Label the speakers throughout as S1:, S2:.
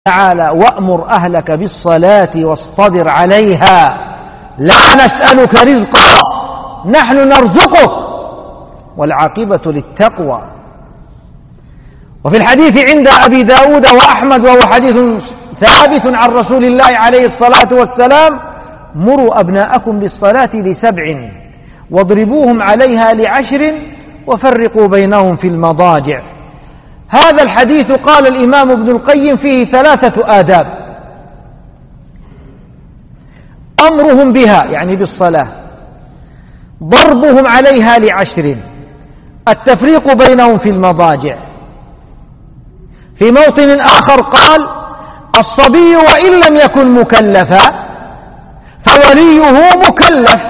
S1: تعالى وأمر أهلك بالصلاة واصطبر عليها لا نسألك رزقا نحن نرزقك والعاقبة للتقوى. وفي الحديث عند أبي داود وأحمد وهو حديث ثابت عن رسول الله عليه الصلاة والسلام: مروا أبناءكم بالصلاة ل7 واضربوهم عليها ل10 وفرقوا بينهم في المضاجع. هذا الحديث قال الإمام ابن القيم فيه 3 آداب: أمرهم بها يعني بالصلاة، ضربهم عليها ل10، التفريق بينهم في المضاجع. في موطن آخر قال: الصبي وإن لم يكن مكلفا فوليه مكلف،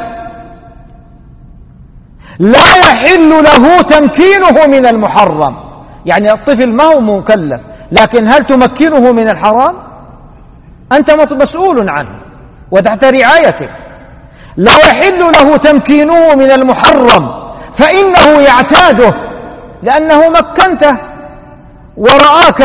S1: لا يحل له تمكينه من المحرم. يعني الطفل ما هو مكلف، لكن هل تمكنه من الحرام؟ أنت مسؤول عنه وتحت رعايتك. لا يحل له تمكينه من المحرم فإنه يعتاده، لأنه مكنته ورآك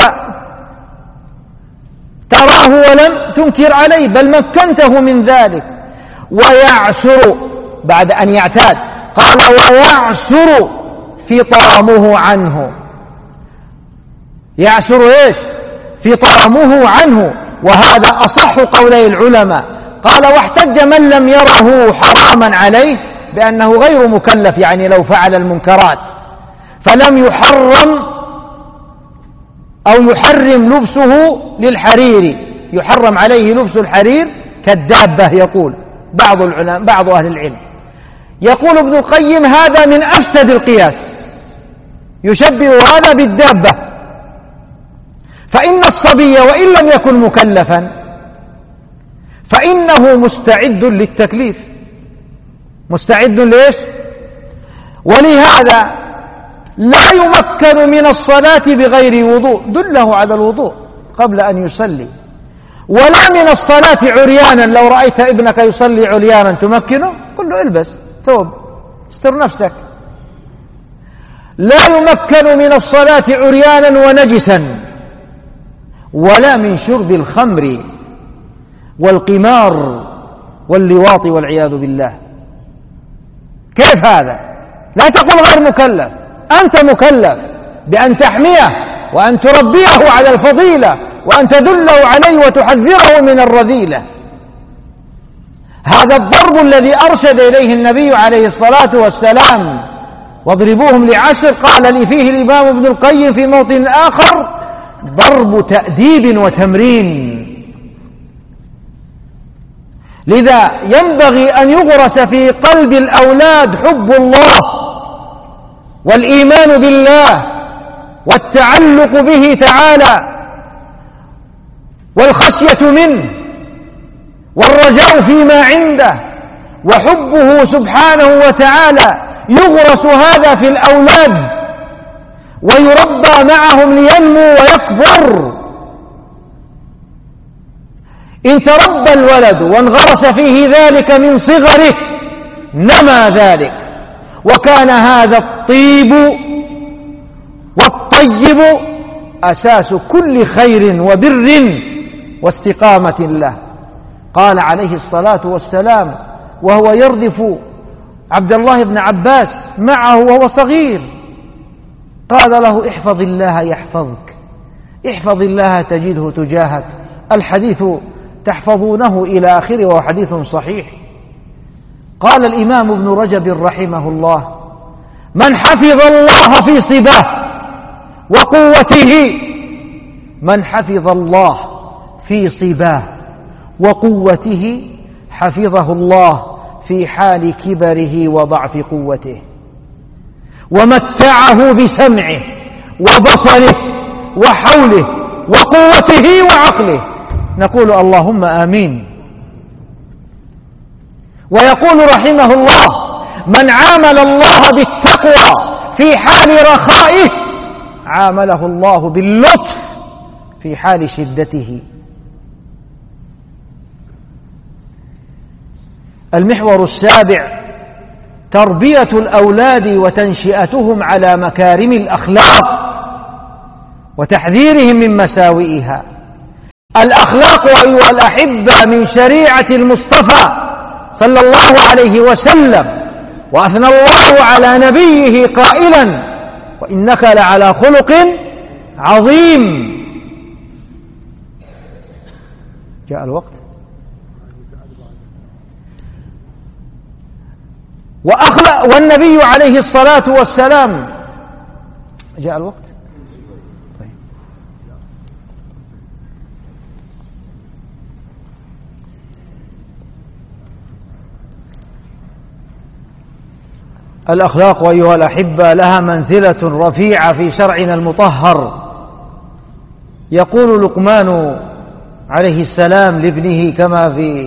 S1: تراه ولم تنكر عليه، بل مكنته من ذلك. ويعسر بعد أن يعتاد، قال: ويعسر فطامه عنه. يعسر إيش؟ فطامه عنه، وهذا أصح قولي العلماء. قال: واحتج من لم يره حراما عليه بأنه غير مكلف، يعني لو فعل المنكرات فلم يحرم أو يحرم لبسه للحرير، يحرم عليه لبس الحرير كالدابة، يقول بعض أهل العلم. يقول ابن القيم: هذا من أفسد القياس، يشبه هذا بالدابة. فإن الصبي وإن لم يكن مكلفا فإنه مستعد للتكليف، مستعد ليش؟ ولهذا لا يمكن من الصلاة بغير وضوء، دله على الوضوء قبل أن يصلي. ولا من الصلاة عريانا، لو رأيت ابنك يصلي عريانا تمكنه؟ قل له: البس ثوب استر نفسك. لا يمكن من الصلاة عريانا ونجسا، ولا من شرب الخمر والقمار واللواط والعياذ بالله. كيف هذا؟ لا تقل غير مكلف، أنت مكلف بأن تحميه وأن تربيه على الفضيلة وأن تدله عليه وتحذره من الرذيلة. هذا الضرب الذي أرشد إليه النبي عليه الصلاة والسلام: واضربوهم ل10، قال لي فيه الإمام ابن القيم في موطن آخر: ضرب تأديب وتمرين. لذا ينبغي أن يغرس في قلب الأولاد حب الله والإيمان بالله والتعلق به تعالى والخشية منه والرجاء فيما عنده وحبه سبحانه وتعالى. يغرس هذا في الأولاد ويربى معهم لينمو ويكبر. إن تربى الولد وانغرس فيه ذلك من صغره نما ذلك، وكان هذا الطيب والطيب أساس كل خير وبر واستقامة له. قال عليه الصلاة والسلام وهو يردف عبد الله بن عباس معه وهو صغير، قال له: احفظ الله يحفظك، احفظ الله تجده تجاهك. الحديث تحفظونه إلى آخره، وهو حديث صحيح. قال الإمام ابن رجب رحمه الله: من حفظ الله في صباه وقوته، من حفظ الله في صباه وقوته حفظه الله في حال كبره وضعف قوته، ومتعه بسمعه وبصره وحوله وقوته وعقله. نقول اللهم آمين. ويقول رحمه الله: من عامل الله بالتقوى في حال رخائه عامله الله باللطف في حال شدته. المحور السابع: تربية الأولاد وتنشئتهم على مكارم الأخلاق وتحذيرهم من مساوئها. الأخلاق أيها الأحبة من شريعة المصطفى صلى الله عليه وسلم، وأثنى الله على نبيه قائلا: وإنك لعلى خلق عظيم. جاء الوقت. والنبي عليه الصلاة والسلام جاء الوقت. طيب. الأخلاق أيها الأحبة لها منزلة رفيعة في شرعنا المطهر. يقول لقمان عليه السلام لابنه كما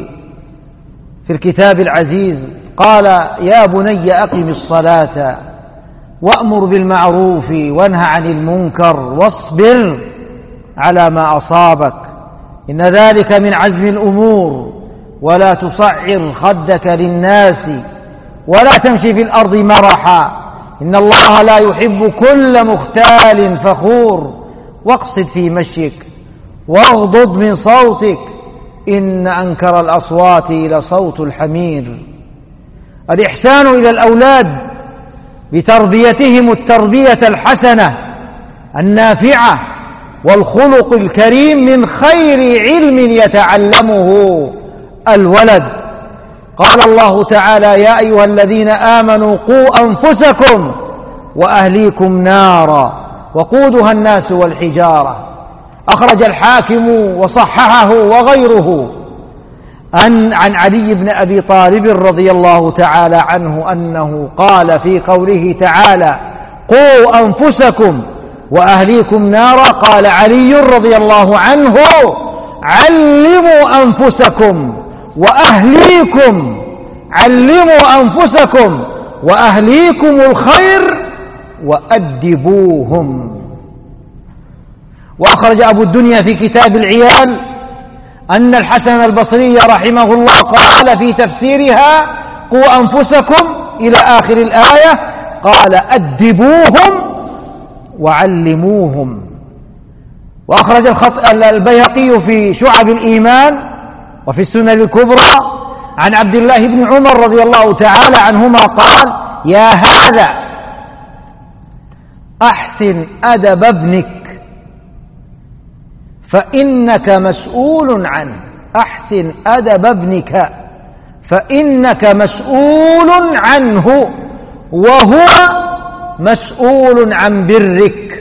S1: في الكتاب العزيز، قال: يا بني أقم الصلاة وأمر بالمعروف وانه عن المنكر واصبر على ما أصابك إن ذلك من عزم الأمور ولا تصعر خدك للناس ولا تمشي في الأرض مرحا إن الله لا يحب كل مختال فخور واقصد في مشيك واغضض من صوتك إن أنكر الأصوات لصوت الحمير. الإحسان إلى الأولاد بتربيتهم التربية الحسنة النافعة والخلق الكريم من خير علم يتعلمه الولد. قال الله تعالى: يا أيها الذين آمنوا قوا أنفسكم وأهليكم نارا وقودها الناس والحجارة. أخرج الحاكم وصححه وغيره عن علي بن أبي طالب رضي الله تعالى عنه أنه قال في قوله تعالى: قوا أنفسكم وأهليكم نارا، قال علي رضي الله عنه: علموا أنفسكم وأهليكم، علموا أنفسكم وأهليكم الخير وأدبوهم. وأخرج أبو الدنيا في كتاب العيال أن الحسن البصري رحمه الله قال في تفسيرها: قوا أنفسكم إلى آخر الآية، قال: أدبوهم وعلموهم. وأخرج البيهقي في شعب الإيمان وفي السنن الكبرى عن عبد الله بن عمر رضي الله تعالى عنهما قال: يا هذا أحسن أدب ابنك فإنك مسؤول عنه. أحسن أدب ابنك فإنك مسؤول عنه وهو مسؤول عن برك.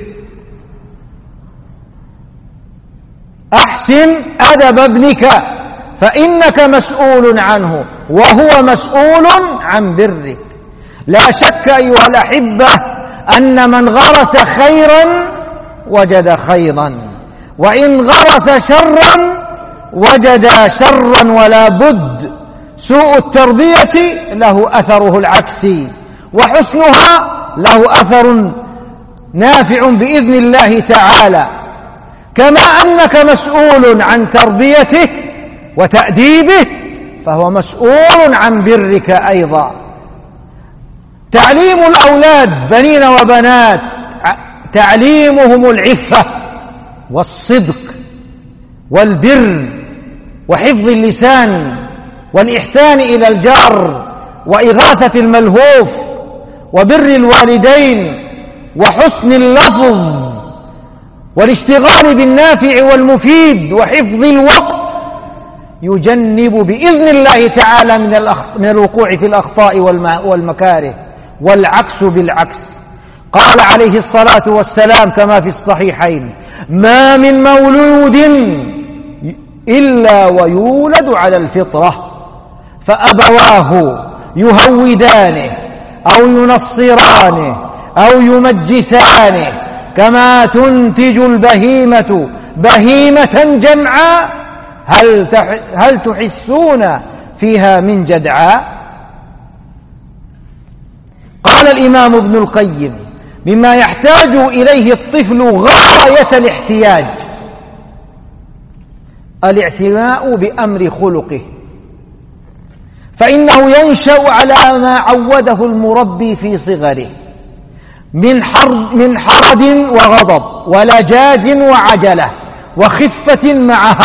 S1: أحسن أدب ابنك فإنك مسؤول عنه وهو مسؤول عن برك. لا شك أيها الأحبة أن من غرس خيرا وجد خيرا، وإن غرس شرا وجد شرا، ولا بد سوء التربية له أثره العكسي وحسنها له أثر نافع بإذن الله تعالى. كما أنك مسؤول عن تربيته وتأديبه فهو مسؤول عن برك أيضا. تعليم الأولاد بنين وبنات تعليمهم العفة والصدق والبر وحفظ اللسان والإحسان إلى الجار وإغاثة الملهوف وبر الوالدين وحسن اللفظ والاشتغال بالنافع والمفيد وحفظ الوقت، يجنب بإذن الله تعالى من الوقوع في الأخطاء والمكاره. والعكس بالعكس. قال عليه الصلاة والسلام كما في الصحيحين: ما من مولود إلا ويولد على الفطرة فأبواه يهودانه أو ينصرانه أو يمجسانه كما تنتج البهيمة بهيمة جمعاء هل تحسون فيها من جدعاء. قال الإمام ابن القيم: مما يحتاج إليه الطفل غاية الاحتياج الاعتناء بأمر خلقه، فإنه ينشأ على ما عوده المربي في صغره من حرد وغضب ولجاج وعجلة وخفة مع